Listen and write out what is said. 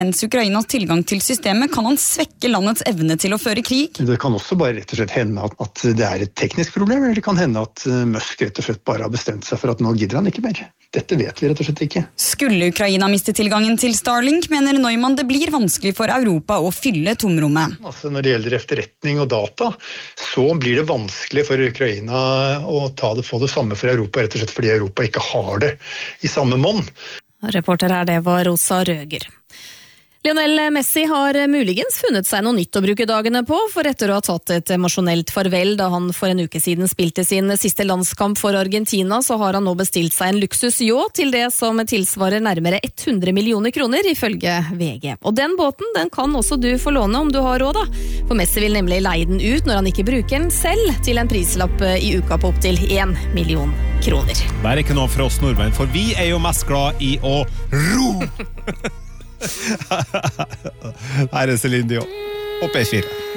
Ukrainas tilgang til systemet, kan han svekke landets evne til å føre krig? Det kan også bare rett og slett hende at det et teknisk problem, eller det kan hende at Musk rett og slett bare har bestemt seg for at nå gidder han ikke mer. Dette vet vi rett og slett ikke. Skulle Ukraina miste tilgangen til Starlink, mener Neumann det blir vanskelig for Europa å fylle tomrommet. Når det gjelder efterretning og data, så blir det vanskelig for Ukraina å få det samme for Europa, rett og slett fordi Europa ikke har det i samme monn. Reporter her, det var Rosa Røger. Lionel Messi har muligens funnet seg noe nytt å bruke dagene på, for etter å ha tatt et emosjonelt farvel da han for en uke siden spilte sin siste landskamp for Argentina, så har han nå bestilt seg en luksusyacht til det som tilsvarer nærmere 100 millioner kroner, ifølge VG. Og den båten, den kan også du få låne om du har råd da, for Messi vil nemlig leie den ut når han ikke bruker den selv, til en prislapp i uka på opp til 1 million kroner. Det ikke noe for oss nordmenn, for vi jo mest glad i å ro! Her Celine Dion og P4.